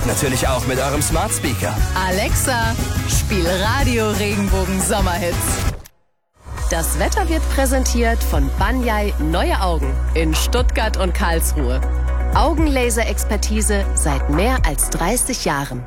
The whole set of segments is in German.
Geht natürlich auch mit eurem Smart Speaker. Alexa, spiel Radio Regenbogen Sommerhits. Das Wetter wird präsentiert von Banyai Neue Augen in Stuttgart und Karlsruhe. Augenlaser-Expertise seit mehr als 30 Jahren.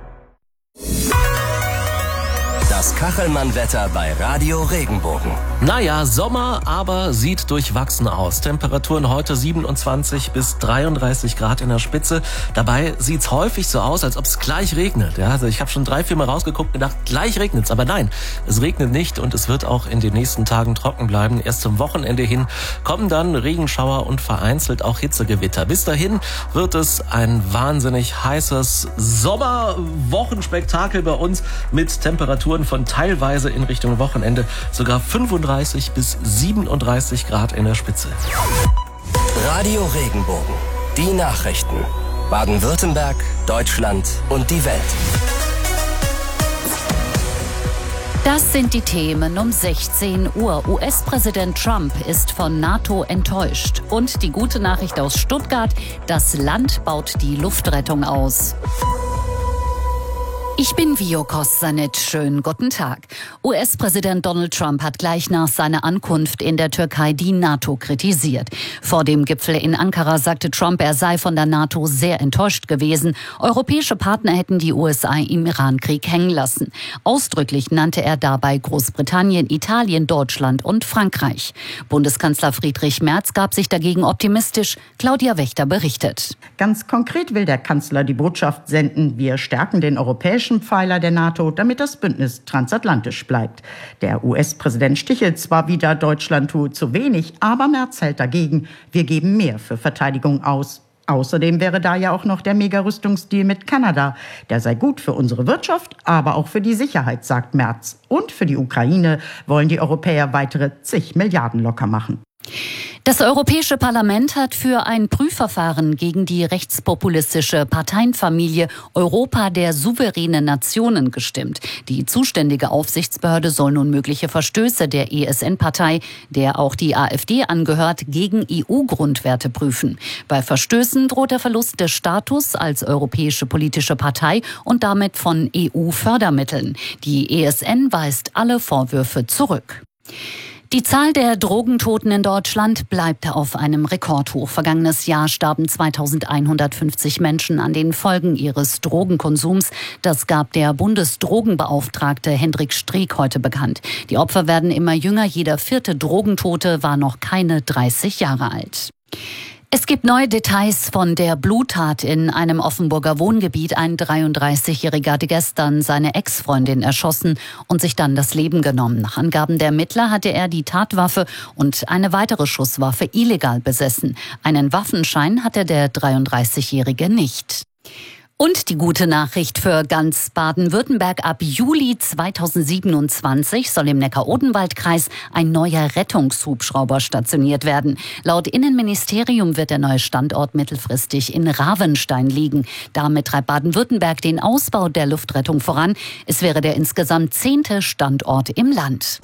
Das Kachelmann-Wetter bei Radio Regenbogen. Naja, Sommer, aber sieht durchwachsen aus. Temperaturen heute 27 bis 33 Grad in der Spitze. Dabei sieht's häufig so aus, als ob es gleich regnet. Ja, also ich habe schon 3-4 Mal rausgeguckt und gedacht, gleich regnet's. Aber nein, es regnet nicht und es wird auch in den nächsten Tagen trocken bleiben. Erst zum Wochenende hin kommen dann Regenschauer und vereinzelt auch Hitzegewitter. Bis dahin wird es ein wahnsinnig heißes Sommerwochenspektakel bei uns mit Temperaturen von teilweise in Richtung Wochenende sogar 35 bis 37 Grad in der Spitze. Radio Regenbogen. Die Nachrichten. Baden-Württemberg, Deutschland und die Welt. Das sind die Themen um 16 Uhr. US-Präsident Trump ist von NATO enttäuscht. Und die gute Nachricht aus Stuttgart: Das Land baut die Luftrettung aus. Ich bin Vio Kossanit. Schönen guten Tag. US-Präsident Donald Trump hat gleich nach seiner Ankunft in der Türkei die NATO kritisiert. Vor dem Gipfel in Ankara sagte Trump, er sei von der NATO sehr enttäuscht gewesen. Europäische Partner hätten die USA im Irankrieg hängen lassen. Ausdrücklich nannte er dabei Großbritannien, Italien, Deutschland und Frankreich. Bundeskanzler Friedrich Merz gab sich dagegen optimistisch. Claudia Wächter berichtet. Ganz konkret will der Kanzler die Botschaft senden: Wir stärken den europäischen Pfeiler der NATO, damit das Bündnis transatlantisch bleibt. Der US-Präsident stichelt zwar wieder, Deutschland tue zu wenig, aber Merz hält dagegen: Wir geben mehr für Verteidigung aus. Außerdem wäre da ja auch noch der Mega-Rüstungsdeal mit Kanada. Der sei gut für unsere Wirtschaft, aber auch für die Sicherheit, sagt Merz. Und für die Ukraine wollen die Europäer weitere zig Milliarden locker machen. Das Europäische Parlament hat für ein Prüfverfahren gegen die rechtspopulistische Parteienfamilie Europa der souveränen Nationen gestimmt. Die zuständige Aufsichtsbehörde soll nun mögliche Verstöße der ESN-Partei, der auch die AfD angehört, gegen EU-Grundwerte prüfen. Bei Verstößen droht der Verlust des Status als europäische politische Partei und damit von EU-Fördermitteln. Die ESN weist alle Vorwürfe zurück. Die Zahl der Drogentoten in Deutschland bleibt auf einem Rekordhoch. Vergangenes Jahr starben 2150 Menschen an den Folgen ihres Drogenkonsums. Das gab der Bundesdrogenbeauftragte Hendrik Streeck heute bekannt. Die Opfer werden immer jünger. Jeder 4. Drogentote war noch keine 30 Jahre alt. Es gibt neue Details von der Bluttat in einem Offenburger Wohngebiet. Ein 33-Jähriger hatte gestern seine Ex-Freundin erschossen und sich dann das Leben genommen. Nach Angaben der Ermittler hatte er die Tatwaffe und eine weitere Schusswaffe illegal besessen. Einen Waffenschein hatte der 33-Jährige nicht. Und die gute Nachricht für ganz Baden-Württemberg: Ab Juli 2027 soll im Neckar-Odenwald-Kreis ein neuer Rettungshubschrauber stationiert werden. Laut Innenministerium wird der neue Standort mittelfristig in Ravenstein liegen. Damit treibt Baden-Württemberg den Ausbau der Luftrettung voran. Es wäre der insgesamt 10. Standort im Land.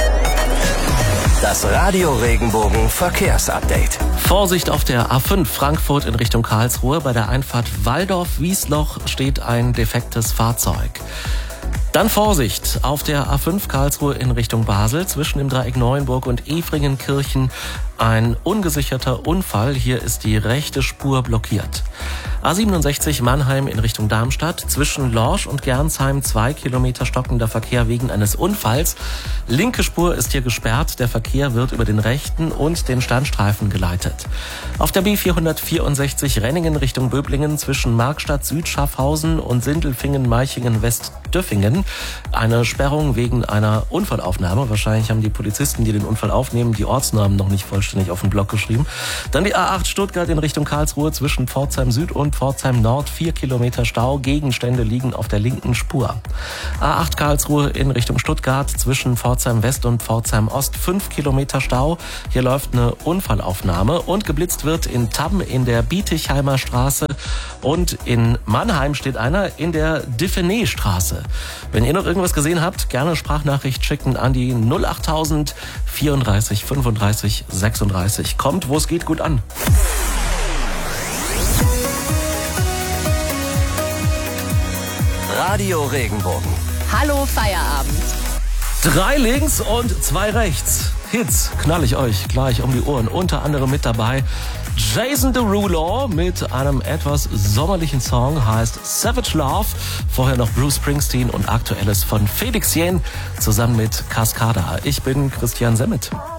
Das Radio Regenbogen Verkehrsupdate. Vorsicht auf der A5 Frankfurt in Richtung Karlsruhe. Bei der Einfahrt Walldorf-Wiesloch steht ein defektes Fahrzeug. Dann Vorsicht auf der A5 Karlsruhe in Richtung Basel. Zwischen dem Dreieck Neuenburg und Efringenkirchen ein ungesicherter Unfall. Hier ist die rechte Spur blockiert. A67 Mannheim in Richtung Darmstadt. Zwischen Lorsch und Gernsheim 2 Kilometer stockender Verkehr wegen eines Unfalls. Linke Spur ist hier gesperrt. Der Verkehr wird über den rechten und den Standstreifen geleitet. Auf der B464 Renningen Richtung Böblingen zwischen Markstadt Süd-Schaffhausen und Sindelfingen-Meichingen-West-Döffingen eine Sperrung wegen einer Unfallaufnahme. Wahrscheinlich haben die Polizisten, die den Unfall aufnehmen, die Ortsnamen noch nicht vollständig auf den Block geschrieben. Dann die A8 Stuttgart in Richtung Karlsruhe zwischen Pforzheim Süd und Pforzheim Nord 4 Kilometer Stau. Gegenstände liegen auf der linken Spur. A8 Karlsruhe in Richtung Stuttgart zwischen Pforzheim West und Pforzheim Ost 5 Kilometer Stau. Hier läuft eine Unfallaufnahme und geblitzt wird in Tamm in der Bietigheimer Straße und in Mannheim steht einer in der Diffenay-Straße. Wenn ihr noch irgendwas gesehen habt, gerne Sprachnachricht schicken an die 08000 34 35 36. Kommt, wo es geht, gut an. Radio Regenbogen. Hallo Feierabend. 3 links und 2 rechts. Hits knall ich euch gleich um die Ohren. Unter anderem mit dabei Jason Derulo mit einem etwas sommerlichen Song, heißt Savage Love. Vorher noch Bruce Springsteen und Aktuelles von Felix Jähn zusammen mit Cascada. Ich bin Christian Semmet.